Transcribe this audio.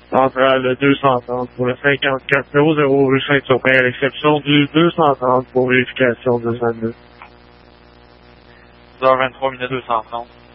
Central le 230 pour le 54 00 rue Saint-Urbain, à l'exception du 230 pour vérification de 22. 23 minutes 230.